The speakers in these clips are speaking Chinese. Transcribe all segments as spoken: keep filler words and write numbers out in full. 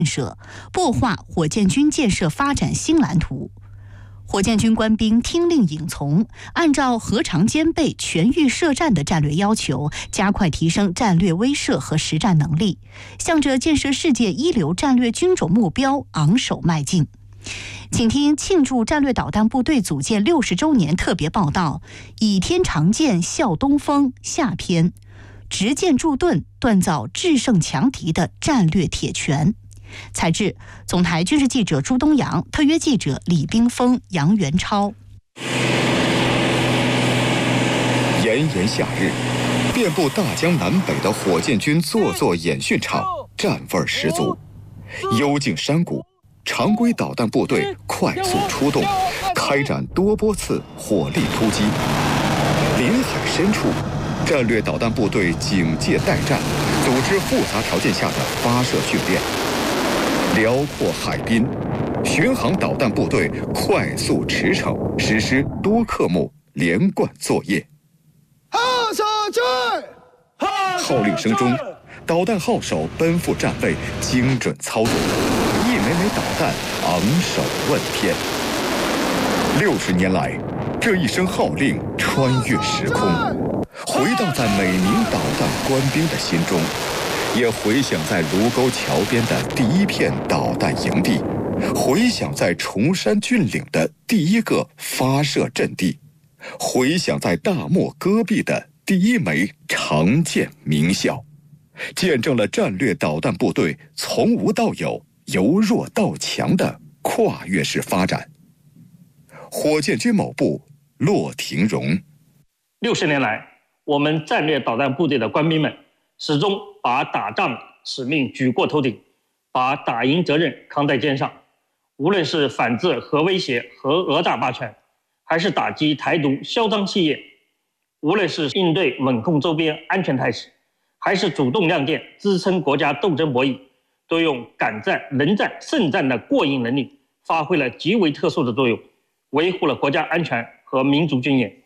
设，擘画火箭军建设发展新蓝图。火箭军官兵听令引从，按照核常兼备、全域设战的战略要求，加快提升战略威慑和实战能力，向着建设世界一流战略军种目标昂首迈进。请听庆祝战略导弹部队组建六十周年特别报道：倚天长剑笑东风下篇，执剑筑盾，锻造制胜强敌的战略铁拳。采制总台军事记者朱东阳，特约记者李冰峰、杨元超。 炎炎夏日，遍布大江南北的火箭军座座演训场战味十足。幽静山谷，常规导弹部队快速出动，开展多波次火力突击。临海深处，战略导弹部队警戒待战，组织复杂条件下的发射训练。辽阔海滨，巡航导弹部队快速驰骋，实施多科目连贯作业。 哈下去！ 号令声中，导弹号手奔赴站位，精准操作，一枚枚导弹昂首问天。六十年来，这一声号令穿越时空，回荡在每名导弹官兵的心中。也回响在卢沟桥边的第一片导弹营地，回响在崇山峻岭的第一个发射阵地，回响在大漠戈壁的第一枚长箭鸣啸，见证了战略导弹部队从无到有、由弱到强的跨越式发展。火箭军某部骆廷荣： 六十年来，我们战略导弹部队的官兵们始终把打仗使命举过头顶，把打赢责任扛在肩上。无论是反制核威胁和讹诈霸权，还是打击台独嚣张气焰，无论是应对猛控周边安全态势，还是主动亮剑支撑国家斗争博弈，都用敢战、能战、胜战的过硬能力，发挥了极为特殊的作用，维护了国家安全和民族尊严。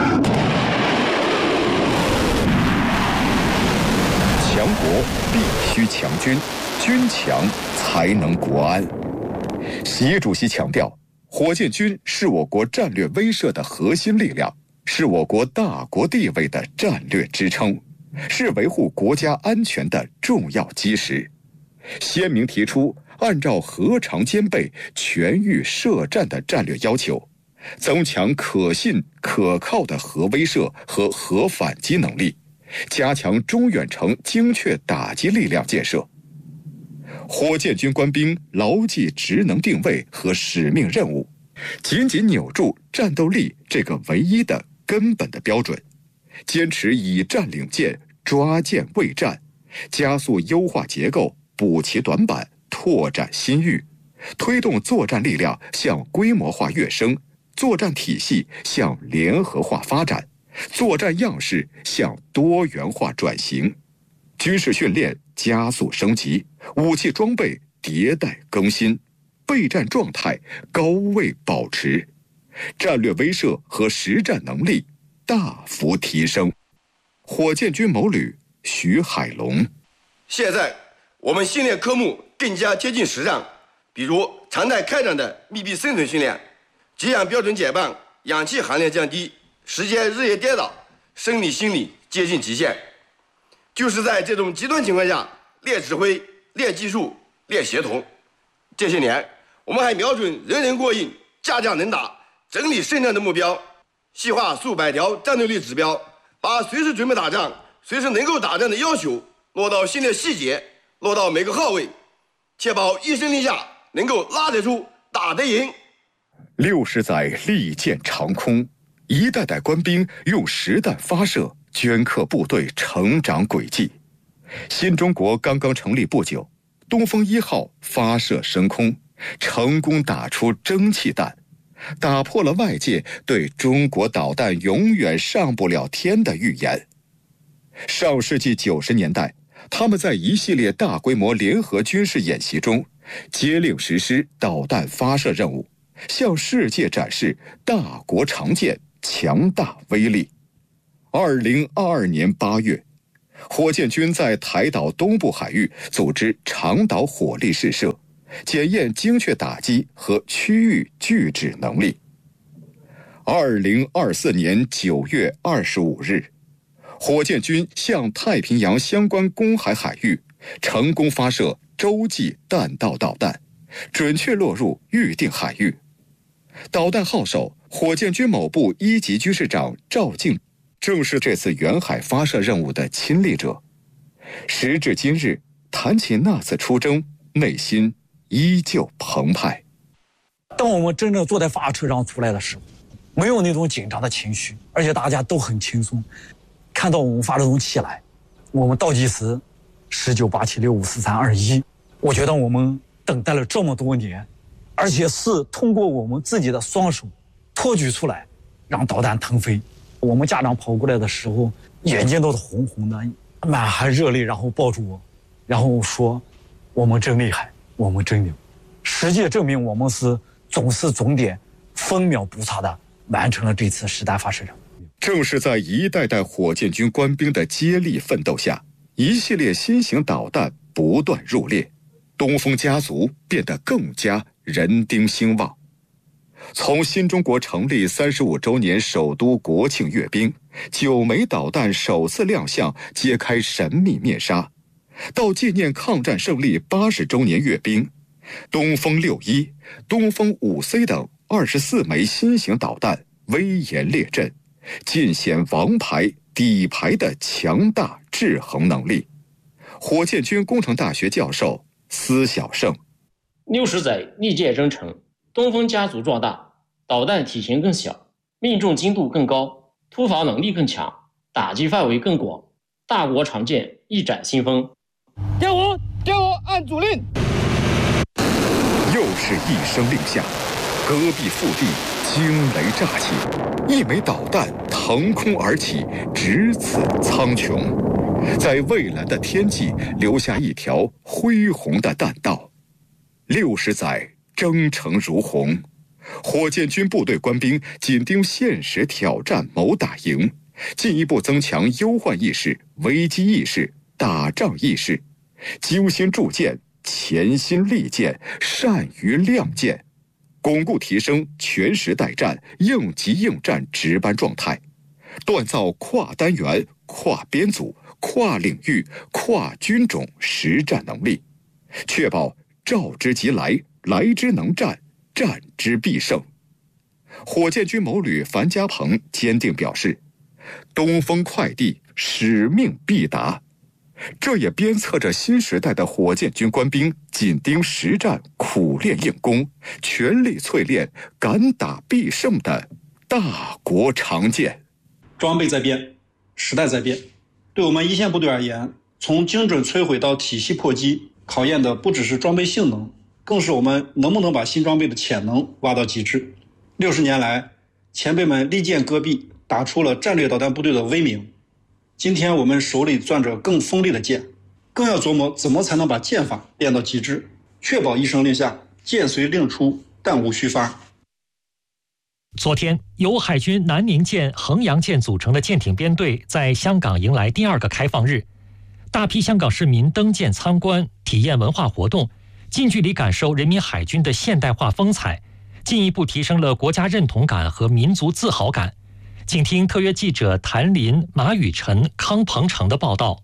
强国必须强军，军强才能国安。习主席强调，火箭军是我国战略威慑的核心力量，是我国大国地位的战略支撑，是维护国家安全的重要基石。鲜明提出按照核常兼备、全域设战的战略要求，增强可信可靠的核威慑和核反击能力，加强中远程精确打击力量建设。火箭军官兵牢记职能定位和使命任务，紧紧扭住战斗力这个唯一的根本的标准，坚持以战领剑，抓剑卫战，加速优化结构，补齐短板，拓展新域，推动作战力量向规模化跃升，作战体系向联合化发展，作战样式向多元化转型，军事训练加速升级，武器装备迭代更新，备战状态高位保持，战略威慑和实战能力大幅提升。火箭军某旅徐海龙： 现在我们训练科目更加接近实战，比如常态开展的密闭生存训练，给氧标准减半，氧气含量降低，时间日夜颠倒，生理心理接近极限。就是在这种极端情况下练指挥、练技术、练协同。这些年我们还瞄准人人过硬、家家能打、整体胜仗的目标，细化数百条战斗力指标，把随时准备打仗、随时能够打仗的要求落到训练细节，落到每个号位，确保一声令下能够拉得出、打得赢。 六十载利剑长空，一代代官兵用实弹发射镌刻部队成长轨迹。新中国刚刚成立不久，东风一号发射升空，成功打出蒸汽弹，打破了外界对中国导弹永远上不了天的预言。上世纪九十年代，他们在一系列大规模联合军事演习中，接令实施导弹发射任务，向世界展示大国常见强大威力。二零二二年八月， 火箭军在台岛东部海域组织长岛火力试射，检验精确打击和区域拒止能力。二零二四年九月二十五日，火箭军向太平洋相关公海海域成功发射洲际弹道导弹，准确落入预定海域。导弹号手火箭军某部一级军事长赵敬正是这次远海发射任务的亲历者。时至今日，谈起那次出征，内心依旧澎湃。 当我们真正坐在发车上出来的时候，没有那种紧张的情绪，而且大家都很轻松。看到我们发射筒起来，我们倒计时十九八七六五四三二一，我觉得我们等待了这么多年，而且是通过我们自己的双手托举出来，让导弹腾飞。我们家长跑过来的时候，眼睛都是红红的，满含热泪，然后抱住我，然后说：“我们真厉害，我们真牛。”实际证明，我们是总时总点，分秒不差的完成了这次实弹发射任务。 正是在一代代火箭军官兵的接力奋斗下，一系列新型导弹不断入列，东风家族变得更加人丁兴旺。从新中国成立三十五周年首都国庆阅兵，九枚导弹首次亮相揭开神秘面纱，到纪念抗战胜利八十周年阅兵，东风六一、东风五 C 等二十四枚新型导弹威严列阵，尽显王牌底牌的强大制衡能力。火箭军工程大学教授司晓胜： 六十载历届征程，东风家族壮大，导弹体型更小，命中精度更高，突防能力更强，打击范围更广，大国常见，一展新风。 调我，调我，按主令。 又是一声令下，戈壁腹地惊雷乍起，一枚导弹腾空而起，直刺苍穹，在蔚蓝的天际留下一条恢宏的弹道。六十载征程如虹，火箭军部队官兵紧盯现实挑战谋打赢，进一步增强忧患意识、危机意识、打仗意识，揪心铸剑，潜心利剑，善于亮剑，巩固提升全时待战、应急应战值班状态，锻造跨单元、跨编组、跨领域、跨军种实战能力，确保召之即来，来之能战，战之必胜。火箭军某旅樊家鹏坚定表示，东风快递使命必达。这也鞭策着新时代的火箭军官兵紧盯实战、苦练硬功，全力淬炼敢打必胜的大国长剑。 装备在变，时代在变，对我们一线部队而言，从精准摧毁到体系破击，考验的不只是装备性能，更是我们能不能把新装备的潜能挖到极致。六十年来，前辈们利剑戈壁，打出了战略导弹部队的威名。今天我们手里攥着更锋利的剑，更要琢磨怎么才能把剑法练到极致，确保一声令下，剑随令出，弹无虚发。 昨天，由海军南宁舰、衡阳舰组成的舰艇编队在香港迎来第二个开放日，大批香港市民登舰参观、体验文化活动，近距离感受人民海军的现代化风采，进一步提升了国家认同感和民族自豪感。请听特约记者谭林、马雨晨、康鹏程的报道。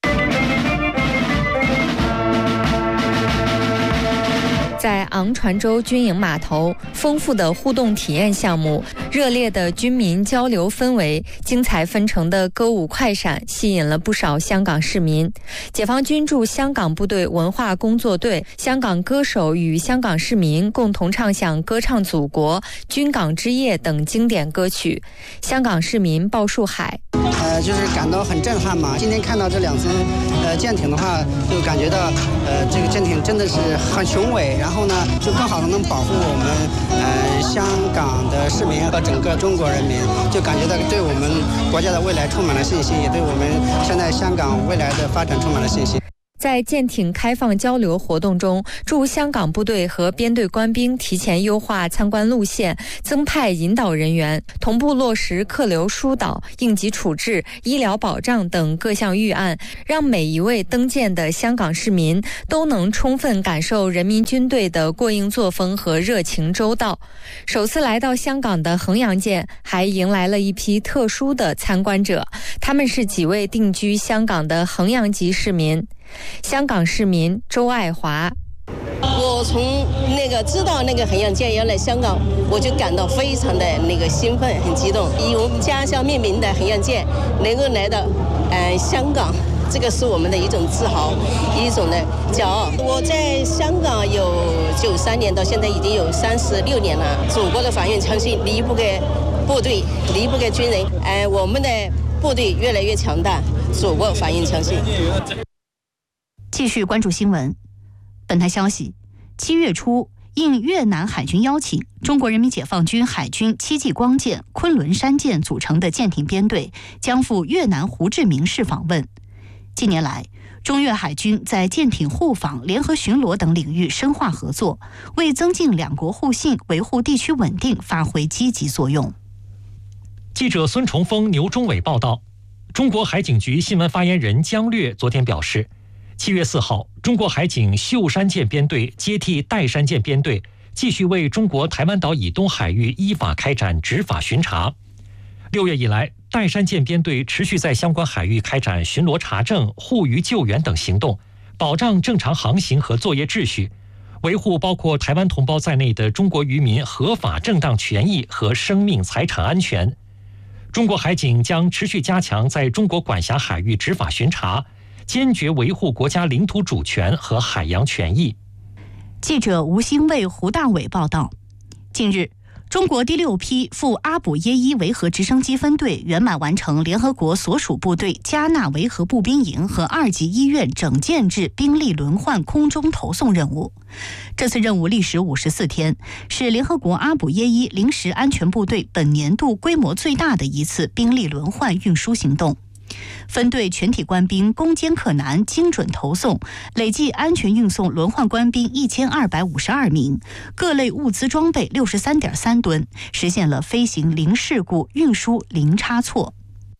在昂船洲军营码头，丰富的互动体验项目、热烈的军民交流氛围、精彩纷呈的歌舞快闪，吸引了不少香港市民。解放军驻香港部队文化工作队、香港歌手与香港市民共同唱响《歌唱祖国》《军港之夜》等经典歌曲。香港市民鲍树海。 呃，就是感到很震撼嘛。今天看到这两艘呃舰艇的话，就感觉到呃这个舰艇真的是很雄伟，然后呢，就更好的能保护我们呃香港的市民和整个中国人民，就感觉到对我们国家的未来充满了信心，也对我们现在香港未来的发展充满了信心。 在舰艇开放交流活动中，驻香港部队和编队官兵提前优化参观路线，增派引导人员，同步落实客流疏导、应急处置、医疗保障等各项预案，让每一位登舰的香港市民都能充分感受人民军队的过硬作风和热情周到。首次来到香港的衡阳舰还迎来了一批特殊的参观者，他们是几位定居香港的衡阳籍市民。香港市民周爱华， 我从那个知道那个衡阳舰要来香港，我就感到非常的那个兴奋，很激动。以我们家乡命名的衡阳舰能够来到呃香港，这个是我们的一种自豪，一种的骄傲。我在香港有九三年到现在已经有三十六年了。祖国的繁荣昌盛离不开部队，离不开军人。哎、呃，我们的部队越来越强大，祖国繁荣昌盛。 继续关注新闻。本台消息，七月初，应越南海军邀请，中国人民解放军海军戚继光舰、昆仑山舰组成的舰艇编队将赴越南胡志明市访问。近年来，中越海军在舰艇互访、联合巡逻等领域深化合作，为增进两国互信、维护地区稳定发挥积极作用。 记者孙崇峰、牛忠伟报道，中国海警局新闻发言人姜略昨天表示，七月四号，中国海警秀山舰编队接替岱山舰编队，继续为中国台湾岛以东海域依法开展执法巡查。六月以来，岱山舰编队持续在相关海域开展巡逻查证、护渔救援等行动，保障正常航行和作业秩序，维护包括台湾同胞在内的中国渔民合法正当权益和生命财产安全。中国海警将持续加强在中国管辖海域执法巡查，坚决维护国家领土主权和海洋权益。 记者吴兴卫、胡大伟报道，近日，中国第六批赴阿卜耶伊维和直升机分队圆满完成联合国所属部队加纳维和步兵营和二级医院整建制兵力轮换空中投送任务。这次任务历时五十四天，是联合国阿卜耶伊临时安全部队本年度规模最大的一次兵力轮换运输行动。分队全体官兵攻坚克难，精准投送，累计安全运送轮换官兵一千二百五十二名，各类物资装备六十三点三吨，实现了飞行零事故、运输零差错。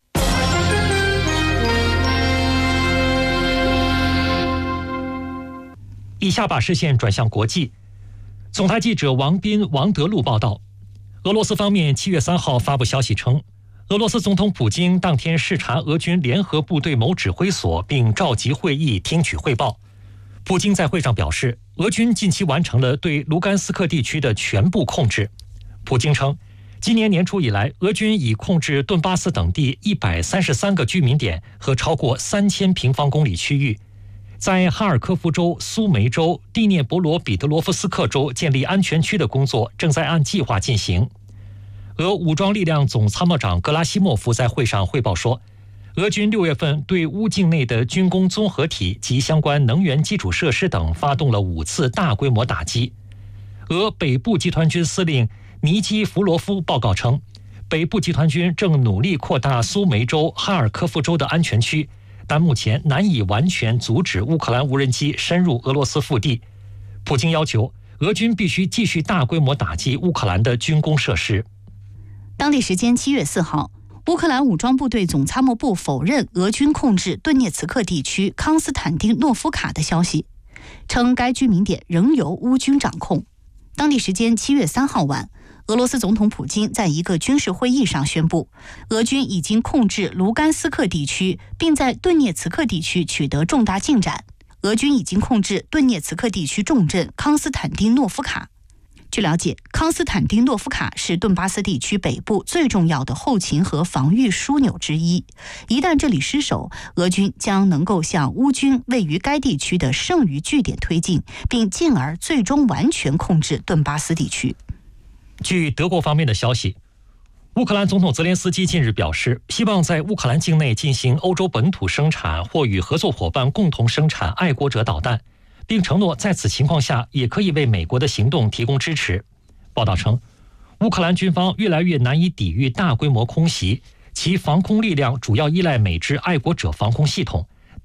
以下把视线转向国际。总台记者王斌、王德禄报道，俄罗斯方面七月三号发布消息称，俄罗斯总统普京当天视察俄军联合部队某指挥所，并召集会议听取汇报。普京在会上表示，俄军近期完成了对卢甘斯克地区的全部控制。普京称，今年年初以来，俄军已控制顿巴斯等地一百三十三个居民点和超过三千平方公里区域，在哈尔科夫州、苏梅州、第聂伯罗彼得罗夫斯克州建立安全区的工作正在按计划进行。俄武装力量总参谋长格拉西莫夫在会上汇报说，俄军六月份对乌境内的军工综合体及相关能源基础设施等发动了五次大规模打击。俄北部集团军司令尼基弗罗夫报告称，北部集团军正努力扩大苏梅州、哈尔科夫州的安全区，但目前难以完全阻止乌克兰无人机深入俄罗斯腹地。普京要求俄军必须继续大规模打击乌克兰的军工设施。 当地时间七月四号，乌克兰武装部队总参谋部否认俄军控制顿涅茨克地区康斯坦丁诺夫卡的消息，称该居民点仍由乌军掌控。当地时间七月三号晚，俄罗斯总统普京在一个军事会议上宣布，俄军已经控制卢甘斯克地区，并在顿涅茨克地区取得重大进展。俄军已经控制顿涅茨克地区重镇康斯坦丁诺夫卡。据了解，康斯坦丁诺夫卡是顿巴斯地区北部最重要的后勤和防御枢纽之一。一旦这里失守，俄军将能够向乌军位于该地区的剩余据点推进，并进而最终完全控制顿巴斯地区。 据德国方面的消息，乌克兰总统泽连斯基近日表示，希望在乌克兰境内进行欧洲本土生产或与合作伙伴共同生产爱国者导弹，并承诺在此情况下也可以为美国的行动提供支持。报道称，乌克兰军方越来越难以抵御大规模空袭，其防空力量主要依赖美制爱国者防空系统，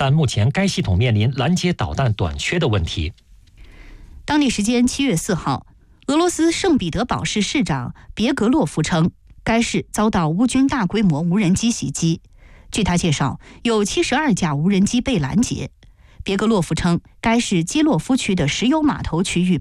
但目前该系统面临拦截导弹短缺的问题。 当地时间七月四号，俄罗斯圣彼得堡市市长别格洛夫称，该市遭到乌军大规模无人机袭击。据他介绍，有七十二架无人机被拦截。别格洛夫称，该市基洛夫区的石油码头区域